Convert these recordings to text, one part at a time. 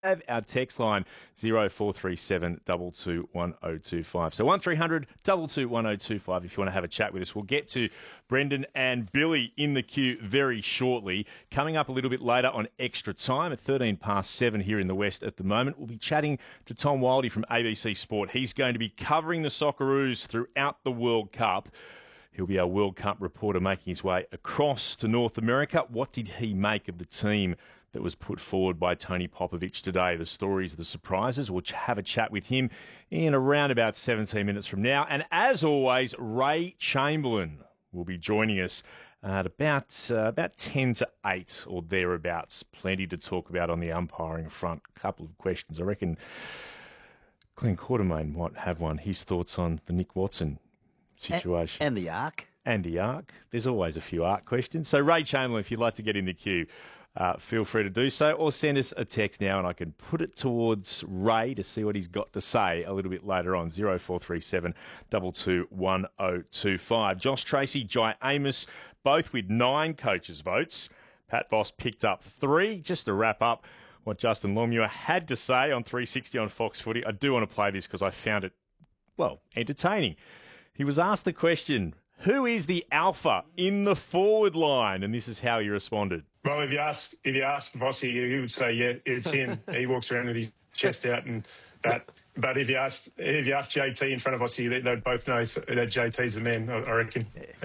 have our text line 0437 22 1025. So 1300 22 1025 if you want to have a chat with us. We'll get to Brendan and Billy in the queue very shortly. Coming up a little bit later on Extra Time at 7:13 here in the West at the moment, we'll be chatting to Tom Wildey from ABC Sport. He's going to be covering the Socceroos throughout the World Cup. He'll be our World Cup reporter making his way across to North America. What did he make of the team that was put forward by Tony Popovich today? The stories, the surprises. We'll have a chat with him in around about 17 minutes from now. And as always, Ray Chamberlain will be joining us at about 10 to 8 or thereabouts. Plenty to talk about on the umpiring front. A couple of questions. I reckon Glenn Quartermain might have one. His thoughts on the Nick Watson situation. And the arc. And the arc. There's always a few arc questions. So Ray Chamberlain, if you'd like to get in the queue, feel free to do so, or send us a text now and I can put it towards Ray to see what he's got to say a little bit later on. 0437 22 1025. Josh Tracy, Jai Amos, both with 9 coaches' votes. Pat Voss picked up 3. Just to wrap up what Justin Longmuir had to say on 360 on Fox Footy. I do want to play this because I found it, well, entertaining. He was asked the question, who is the alpha in the forward line? And this is how he responded. Well, if you ask Vossi, he would say, yeah, it's him. He walks around with his chest out, but if you ask JT in front of Vossi, they'd both know that JT's the man, I reckon.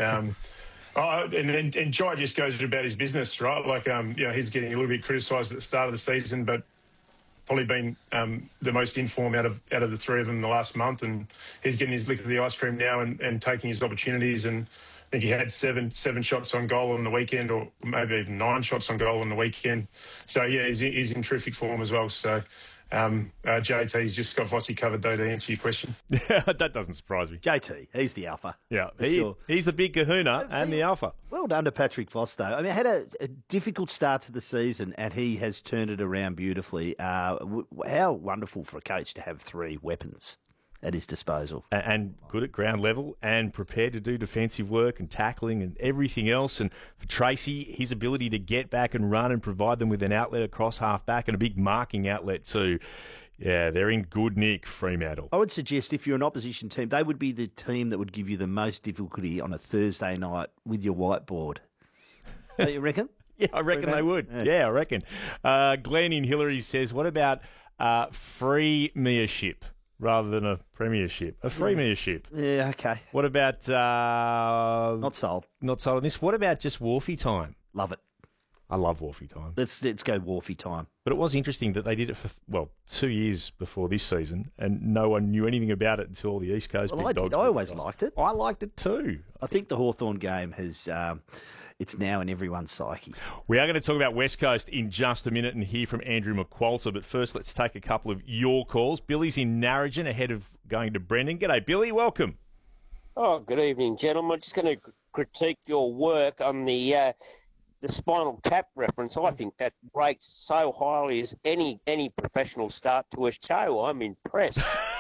And Jai just goes about his business, right? Like, he's getting a little bit criticised at the start of the season, but probably been the most informed out of the 3 of them in the last month, and he's getting his lick of the ice cream now and taking his opportunities. And I think he had seven shots on goal on the weekend, or maybe even 9 shots on goal on the weekend. So yeah, he's in terrific form as well. So JT's just got Vossi covered though, to answer your question. That doesn't surprise me. JT, he's the alpha. Yeah, Sure. He's the big kahuna and the alpha. Well done to Patrick Voss, though. I mean, had a difficult start to the season, and he has turned it around beautifully. How wonderful for a coach to have 3 weapons at his disposal. And good at ground level and prepared to do defensive work and tackling and everything else. And for Tracy, his ability to get back and run and provide them with an outlet across half-back and a big marking outlet too. Yeah, they're in good nick, Fremantle. I would suggest if you're an opposition team, they would be the team that would give you the most difficulty on a Thursday night with your whiteboard. Don't you reckon? Yeah, I reckon they would. Yeah, I reckon. Glenn in Hillary says, what about freemiership rather than a premiership? A freemiership. Yeah, okay. What about... Not sold. Not sold on this. What about just Wharfie time? Love it. I love Wharfie time. Let's go Wharfie time. But it was interesting that they did it for, 2 years before this season, and no one knew anything about it until all the East Coast big dogs. I always liked it. I liked it too. I think the Hawthorn game has... it's now in everyone's psyche. We are going to talk about West Coast in just a minute and hear from Andrew McQualter, but first let's take a couple of your calls. Billy's in Narrogin ahead of going to Brendan. G'day, Billy. Welcome. Oh, good evening, gentlemen. Just going to critique your work on the Spinal Tap reference. I think that rates so highly as any professional start to a show. I'm impressed.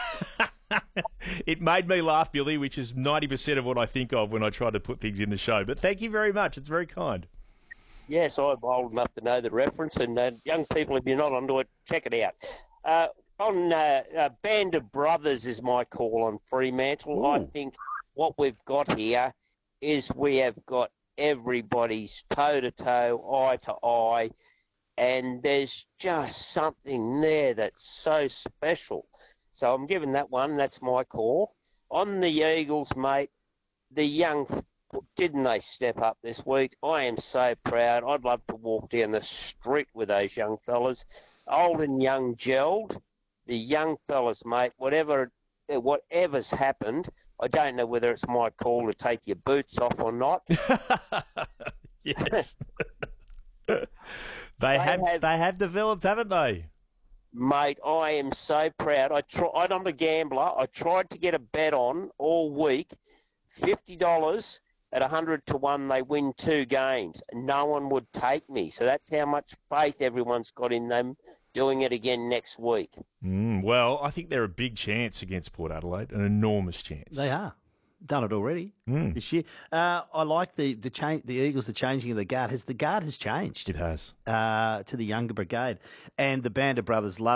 It made me laugh, Billy, which is 90% of what I think of when I try to put things in the show. But thank you very much. It's very kind. Yes, I'm old enough to know the reference, and young people, if you're not onto it, check it out. On Band of Brothers is my call on Fremantle. Ooh. I think what we've got here is we have got everybody's toe-to-toe, eye-to-eye, and there's just something there that's so special. So I'm giving that one. That's my call. On the Eagles, mate, the young, didn't they step up this week? I am so proud. I'd love to walk down the street with those young fellas. Old and young gelled. The young fellas, mate, whatever's happened, I don't know whether it's my call to take your boots off or not. Yes. They have developed, haven't they? Mate, I am so proud. I'm a gambler. I tried to get a bet on all week. $50 at 100 to 1, they win 2 games. No one would take me. So that's how much faith everyone's got in them doing it again next week. Well, I think they're a big chance against Port Adelaide, an enormous chance. They are. done it already this year. I like the change. The Eagles, the changing of the guard. The guard has changed It has. to the younger brigade, and the Band of Brothers love